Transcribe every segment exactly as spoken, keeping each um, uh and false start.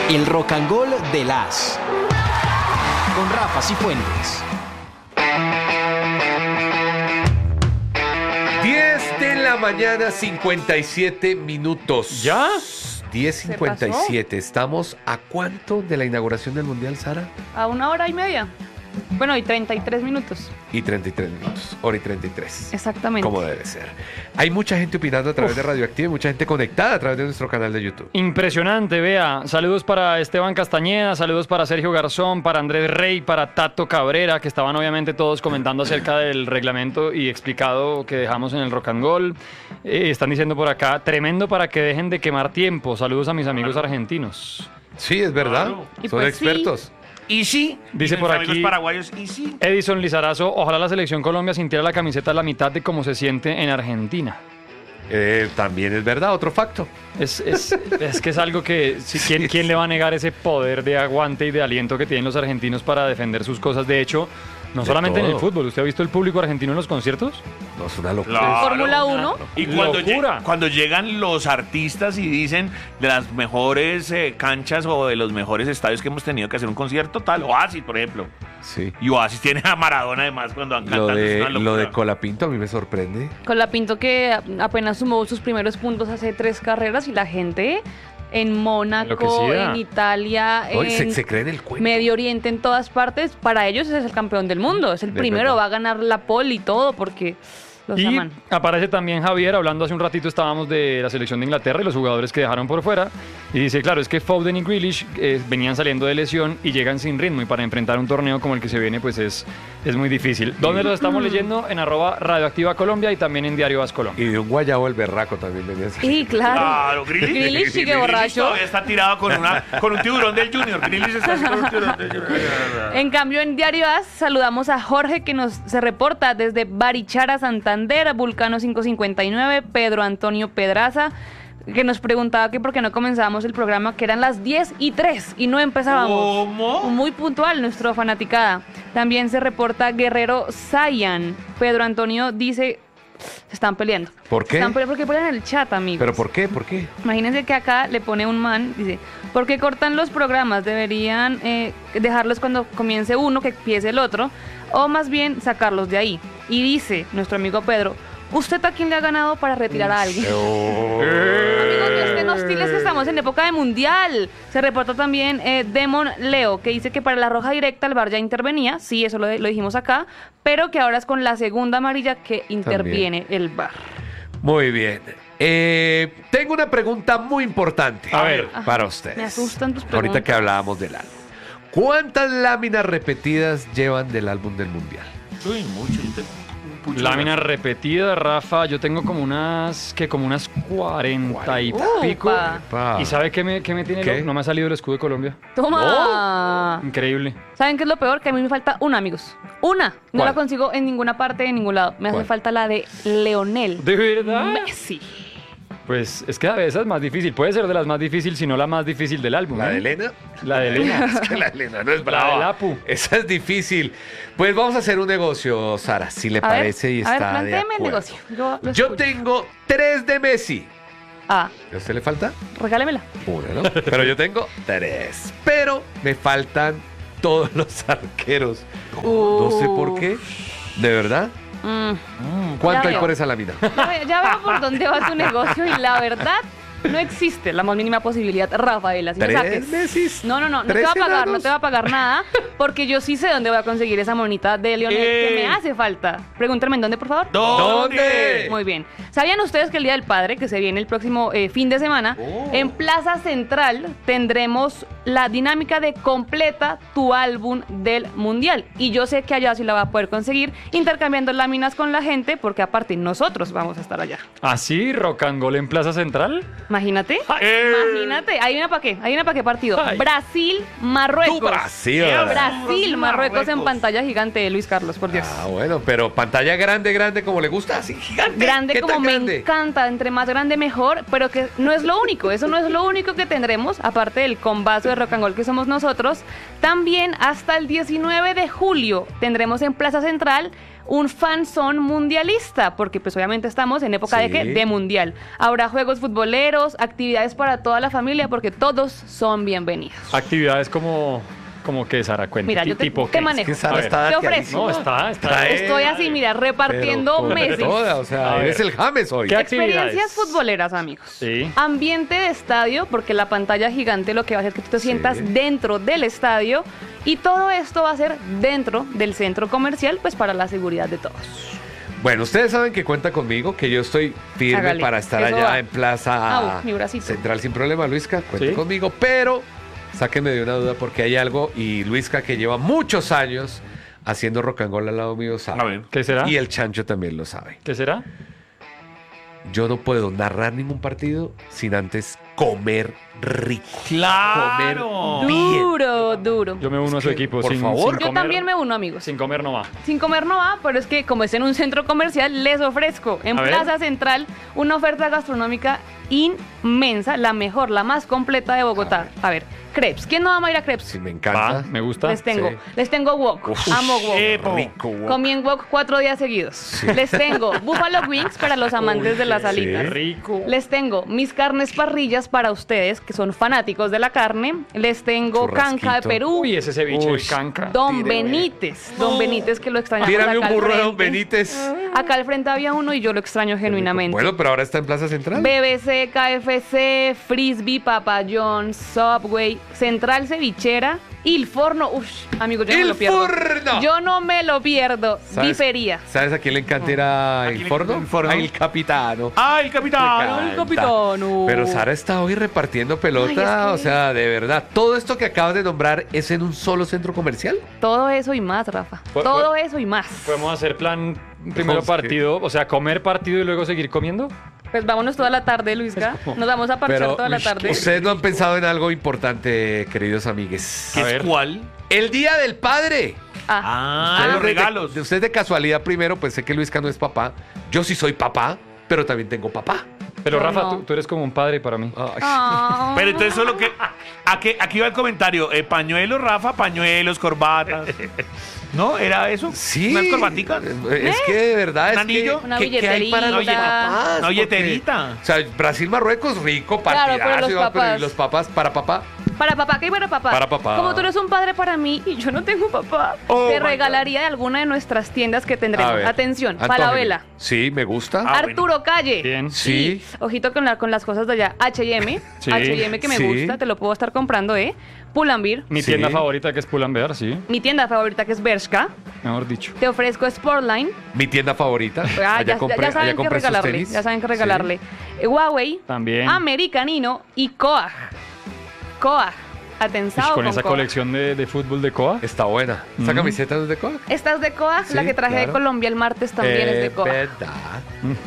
El Rock and Roll de las con Rafa Cifuentes. diez de la mañana, cincuenta y siete minutos. ¿Ya? diez cincuenta y siete. ¿Estamos a cuánto de la inauguración del Mundial, Sara? A una hora y media. Bueno, y treinta y tres minutos. Y treinta y tres minutos. Hora y treinta y tres. Exactamente. Como debe ser. Hay mucha gente opinando a través Uf. de Radioactiva y mucha gente conectada a través de nuestro canal de YouTube. Impresionante, vea. Saludos para Esteban Castañeda, saludos para Sergio Garzón, para Andrés Rey, para Tato Cabrera, que estaban obviamente todos comentando acerca del reglamento y explicado que dejamos en el Rock and Roll. Eh, están diciendo por acá, tremendo para que dejen de quemar tiempo. Saludos a mis amigos argentinos. Sí, es verdad. Claro. Son pues expertos. Sí. Y sí, dice por aquí paraguayos, y sí. Edison Lizarazo, ojalá la selección Colombia sintiera la camiseta a la mitad de cómo se siente en Argentina. Eh, también es verdad, otro facto. Es, es, es que es algo que, si, ¿quién, ¿quién le va a negar ese poder de aguante y de aliento que tienen los argentinos para defender sus cosas? De hecho, no de solamente todo. En el fútbol. ¿Usted ha visto el público argentino en los conciertos? No, es una locura. Claro, Fórmula uno. Y cuando, locura. lleg- cuando llegan los artistas y dicen de las mejores eh, canchas o de los mejores estadios que hemos tenido que hacer un concierto, tal, Oasis, por ejemplo. Sí. Y Oasis tiene a Maradona además cuando han Lo cantado. de, lo de Colapinto a mí me sorprende. Colapinto que apenas sumó sus primeros puntos hace tres carreras y la gente en Mónaco, en Italia, Oye, en se, se cree en el cuento. Medio Oriente, en todas partes, para ellos es el campeón del mundo, es el De primero, verdad. va a ganar la pole y todo porque los y aman. aparece también Javier, hablando hace un ratito estábamos de la selección de Inglaterra y los jugadores que dejaron por fuera, y dice, claro, es que Foden y Grealish eh, venían saliendo de lesión y llegan sin ritmo, y para enfrentar un torneo como el que se viene pues es, es muy difícil. ¿Dónde los estamos leyendo? En arroba Radioactiva Colombia y también en Diario As Colombia. Y de un guayabo el berraco también venía. Sí, claro. Claro, Grealish. Grealish sigue Grealish borracho. todavía está tirado con, una, con un tiburón del Junior. Grealish está así con un tiburón del Junior. En cambio, en Diario As saludamos a Jorge que nos se reporta desde Barichara, Santander, Vulcano quinientos cincuenta y nueve, Pedro Antonio Pedraza, que nos preguntaba que por qué no comenzábamos el programa, que eran las diez y tres y no empezábamos. ¿Cómo? Muy puntual nuestro fanaticada. También se reporta Guerrero Zayan. Pedro Antonio dice, se están peleando. ¿Por qué? Se están peleando porque pelean en el chat, amigos. ¿Pero por qué? ¿Por qué? Imagínense que acá le pone un man, dice, ¿por qué cortan los programas? Deberían eh, dejarlos cuando comience uno, que empiece el otro, o más bien sacarlos de ahí. Y dice nuestro amigo Pedro, ¿usted a quién le ha ganado para retirar a alguien? Oh. Amigos, no estén hostiles, que estamos en época de mundial. Se reportó también eh, Demon Leo, que dice que para la roja directa el V A R ya intervenía, sí, eso lo, lo dijimos acá, pero que ahora es con la segunda amarilla que interviene también el V A R. Muy bien. Eh, tengo una pregunta muy importante A ver, para Ajá, ustedes. me asustan tus Ahorita preguntas. que hablábamos del álbum. ¿Cuántas láminas repetidas llevan del álbum del Mundial? Uy, mucho. Lámina repetida, Rafa, yo tengo como unas, que como unas cuarenta y Upa. pico. Epa. ¿Y sabe qué me, qué me tiene ¿Qué? loco? No me ha salido el escudo de Colombia. ¡Toma! Increíble. ¿Saben qué es lo peor? Que a mí me falta una, amigos. Una. No ¿Cuál? la consigo en ninguna parte, en ningún lado. Me hace ¿Cuál? falta la de Leonel ¿De verdad? Messi. Pues es que a veces es más difícil. Puede ser de las más difíciles, si no la más difícil del álbum. ¿La ¿eh? de Elena? La de Elena. Es que la de Elena no es La brava. del Apu. Esa es difícil. Pues vamos a hacer un negocio, Sara, si le A parece ver, y a ver, está de plantéeme el acuerdo. negocio. Yo, lo Yo escucho. tengo tres de Messi. Ah, ¿A usted le falta? regálemela. Una, ¿no? Pero yo tengo tres. Pero me faltan todos los arqueros. No sé por qué. ¿De verdad? Mm. ¿Cuánto Ya hay veo. por esa lámina? Ya, ve- ya veo por dónde va su negocio y la verdad no existe la más mínima posibilidad, Rafaela. Si me ¿Tres saques. Messis? No, no, no, no te ¿Tres va a pagar, no enanos? te va a pagar nada, porque yo sí sé dónde voy a conseguir esa monita de Lionel que me Eh. hace falta. Pregúntame en dónde, por favor. ¿Dónde? Muy bien. ¿Sabían ustedes que el Día del Padre, que se viene el próximo eh, fin de semana, Oh. en Plaza Central tendremos la dinámica de completa tu álbum del Mundial? Y yo sé que allá sí la va a poder conseguir intercambiando láminas con la gente, porque aparte nosotros vamos a estar allá. ¿Así? ¿Rock and Roll en Plaza Central? Imagínate. Eh. Imagínate. Hay una para qué. Hay una para qué partido. Ay. Brasil, Marruecos. Tu Brasil. Brasil, Marruecos en Marruecos. pantalla gigante, Luis Carlos, por Dios. Ah, bueno, pero pantalla grande, grande, como le gusta, así gigante. Grande ¿Qué como tan me grande? encanta, entre más grande mejor, pero que no es lo único, eso no es lo único que tendremos, aparte del combazo de rock and roll que somos nosotros. También hasta el diecinueve de julio tendremos en Plaza Central un fanzón mundialista, porque pues obviamente estamos en época de Sí. qué? De mundial. Habrá juegos futboleros, actividades para toda la familia, porque todos son bienvenidos. Actividades como, como que, Sara, cuenta. Mira, ¿Qué yo te, tipo te qué? manejo. Es que Sara A ver. está ¿Qué dateadísima. No, ofrezco? está, está. Trae- Estoy así, mira, repartiendo Pero con meses. toda, o sea, A ver. eres el James hoy. ¿Qué actividades? Experiencias futboleras, amigos. Sí. Ambiente de estadio, porque la pantalla gigante lo que va a hacer es que tú te sientas dentro del estadio. Y todo esto va a ser dentro del centro comercial, pues para la seguridad de todos. Bueno, ustedes saben que cuenta conmigo, que yo estoy firme Hágale, para estar eso allá va. en Plaza Au, mi bracito. Central sin problema, Luisca, cuenta Sí. conmigo, pero sáquenme de una duda porque hay algo, y Luisca, que lleva muchos años haciendo rock and roll al lado mío, sabe. A ver. ¿Qué será? Y el Chancho también lo sabe. ¿Qué será? Yo no puedo narrar ningún partido sin antes comer rico. ¡Claro! Comer bien. Duro, duro. Yo me uno a su que, equipo. por sin, favor. sin Yo comer- también me uno, amigos. Sin comer no va. Sin comer no va, pero es que como es en un centro comercial, les ofrezco en A ver. Plaza Central una oferta gastronómica inmensa, la mejor, la más completa de Bogotá. A ver, crepes. ¿Quién no ama ir a crepes? Sí, me Va, encanta. me gusta. Les tengo, Sí. les tengo wok. Amo wok. Epo. Rico, wow. Comí en wok cuatro días seguidos. Les tengo buffalo wings para los amantes de las sí. alitas. Rico. Les tengo mis carnes parrillas para ustedes que son fanáticos de la carne. Les tengo Churrasquito. canca de Perú. Uy, ese ceviche Uy. de canca. Don Tíreme. Benítez. Don Benítez que lo extrañamos Tírame acá un al burro de Don frente. Benítez. Acá al frente había uno y yo lo extraño genuinamente. Bueno, pero ahora está en Plaza Central. B B C, K F C, Frisbee, Papa John's, Subway, Central Cevichera, Il Forno. Uf, amigo, yo no Il me lo pierdo. Forno. Yo no me lo pierdo. ¿Sabes- Bifería. ¿Sabes a quién le encanta ir a ¿A el quién le forno? encanta el forno? A el capitano. ¡Ay, el capitán! Me encanta. capitano. Pero Sara está hoy repartiendo pelota, Ay, es que- o sea, de verdad. Todo esto que acabas de nombrar es en un solo centro comercial. Todo eso y más, Rafa. Pu- Todo pu- eso y más. ¿Podemos hacer plan primero No, partido? O sea, comer partido y luego seguir comiendo. Pues vámonos toda la tarde, Luisga. Nos vamos a parchar Pero toda la uy, tarde. ustedes no han pensado en algo importante, queridos amigues. ¿Qué A es ver. cuál? El Día del Padre. Ah, Ah, Ustedes los de- regalos. De, ustedes de casualidad primero, pues sé que Luisca no es papá. Yo sí soy papá, pero también tengo papá. Pero Yo Rafa, no. tú, tú eres como un padre para mí. Ay. ah. Pero entonces solo que... ¿a qué- Aquí va el comentario. Eh, pañuelos, Rafa, pañuelos, corbatas. ¿No? ¿Era eso? Sí. ¿Unas corbaticas? Es que de verdad ¿Un es anillo? que, Una que- que hay para los billetera. papás. Una porque- billetera. O sea, Brasil-Marruecos, rico, Claro, partidazo. pero los y va, pero papás. ¿y los papás para papá? Para papá, ¿qué para papá? Para papá. Como tú eres un padre para mí y yo no tengo papá, Oh, te my regalaría de alguna de nuestras tiendas que A tendremos. ver, Atención, antójeme. Falabella, Sí, me gusta. Ah, Arturo Calle. Bien. Sí. Ojito con, la- con las cosas de allá. H y M. Sí. H y M que me Sí. gusta, te lo puedo estar comprando, ¿eh? Pull&Bear. Mi Sí. tienda favorita que es Pull&Bear, sí. Mi tienda favorita que es Bershka. Mejor dicho. Te ofrezco Sportline. Mi tienda favorita. Ah, allá ya, compré, ya saben allá qué compré sus regalarle. tenis. Ya saben qué Sí. regalarle. Eh, Huawei. También. Americanino y Coag. Coag. Ish, Atensado con con esa Coag. colección de, de fútbol de Coa. Está buena. ¿Esa Mm. camiseta no es de Coca? Esta es de Coag, la Sí, que traje claro. de Colombia el martes también es de Coag. verdad.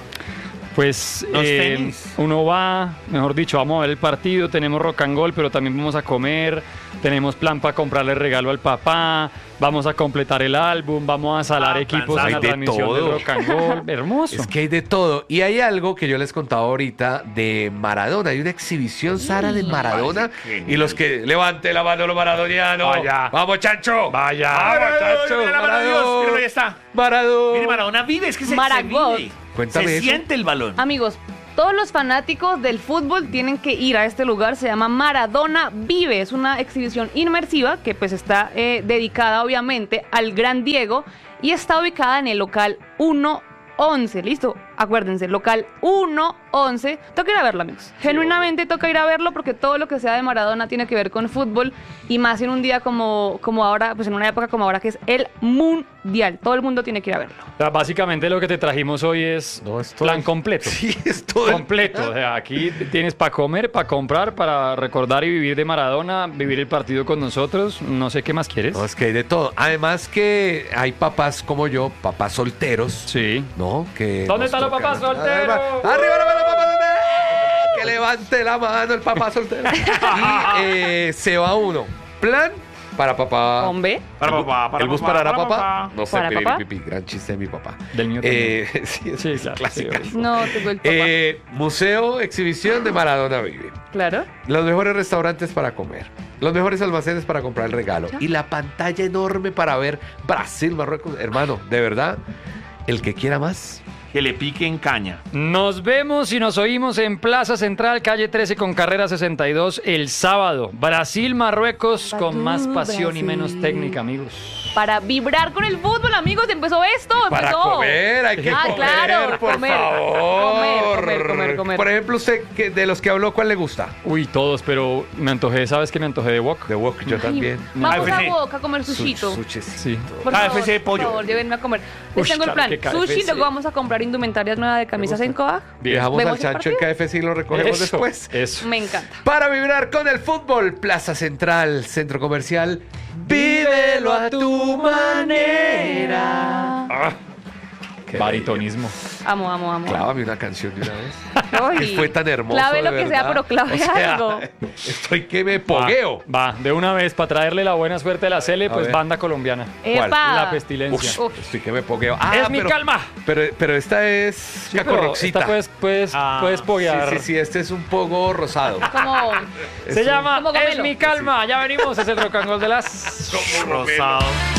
Pues Los eh, tenis. uno va, mejor dicho, vamos a ver el partido, tenemos rock and roll, pero también vamos a comer, tenemos plan para comprarle regalo al papá, vamos a completar el álbum, vamos a salar Ah, equipos plan, en la hay de transmisión del todo. rock and roll. Hermoso. Es que hay de todo. Y hay algo que yo les contaba ahorita de Maradona. Hay una exhibición, Sara, de Maradona. Ay, qué Y los que levante la mano los maradonianos. Vaya. ¡Vamos, Chancho! Vaya. ¡Vamos, Chancho! Mira la mano de Dios, Maradona. míralo, ahí está. Maradona. Mire, Maradona vive, es que se, se Maragall. vive. Cuéntame Se eso. siente el balón. Amigos, todos los fanáticos del fútbol tienen que ir a este lugar, se llama Maradona Vive, es una exhibición inmersiva que pues está eh, dedicada obviamente al gran Diego y está ubicada en el local uno once, listo, acuérdense, local uno once, toca ir a verlo, amigos, genuinamente toca ir a verlo porque todo lo que sea de Maradona tiene que ver con fútbol y más en un día como, como ahora, pues en una época como ahora que es el mundial, todo el mundo tiene que ir a verlo. O sea, básicamente lo que te trajimos hoy es No, es todo plan el- completo. Sí, es todo. el- Completo. O sea, aquí tienes para comer, para comprar, para recordar y vivir de Maradona, vivir el partido con nosotros. No sé qué más quieres. No, es que hay de todo. Además que hay papás como yo, papás solteros. Sí. ¿No? Que ¿Dónde nos están los tocan- papás solteros? ¡Arriba la mano, papá soltero! Que levante la mano el papá soltero. Y eh, se va uno. Plan Para papá. ¿Con B? Para ¿El bu- papá, para ¿El bus papá, parará para papá? papá. No sé, ¿Para piriri, papá? pipi, gran chiste de mi papá. Del mío Eh, sí, es Sí, es claro, clásica. sí, No, tengo el papá. Eh, museo, exhibición de Maradona vive. Claro. Los mejores restaurantes para comer. Los mejores almacenes para comprar el regalo. Ya. Y la pantalla enorme para ver Brasil, Marruecos. Hermano, de verdad, el que quiera más. Que le pique en caña. Nos vemos y nos oímos en Plaza Central, calle trece con carrera sesenta y dos el sábado. Brasil, Marruecos con más pasión y menos técnica, amigos. Para vibrar con el fútbol, amigos, empezó esto. Para empezó. comer, hay que Ah, comer, claro, por comer. favor. Comer, comer, comer, comer. Por ejemplo, usted, que de los que habló, ¿cuál le gusta? Uy, todos, pero me antojé, ¿sabes qué me antojé de wok? De Wok, yo también. Vamos K F C. a Boca a comer sushito. Su- sushecito. Sí. Por K favor, F C por pollo. favor, llévenme a comer. Les Ush, tengo el claro plan. que K F C. Sushi, luego vamos a comprar indumentarias nuevas de camisas en Coag. Dejamos ¿Vemos al el chancho en partido? K F C y lo recogemos Eso, después. Eso. Me encanta. Para vibrar con el fútbol, Plaza Central, Centro Comercial, vívelo a tu manera. Ah, qué Baritonismo. Amo, amo, amo. Clávame una canción de una vez. Ay, Que fue tan hermoso. Clave de lo que sea, verdad. pero clave O sea, algo. Estoy que me pogueo. Va, va, de una vez, para traerle la buena suerte a la Cele, A pues ver. banda colombiana. ¿Cuál? Epa. La pestilencia. Uf, estoy que me pogueo. Ah, ¡Es mi pero- calma! Pero, pero esta es Sí, pero cacorroxita. esta puedes, puedes, Ah, puedes poguear. Sí, sí, sí, este es un pogo rosado. Como Se Es un- llama Como Es gomelo. mi calma. Ya venimos, es el rock and roll de las... Rosado.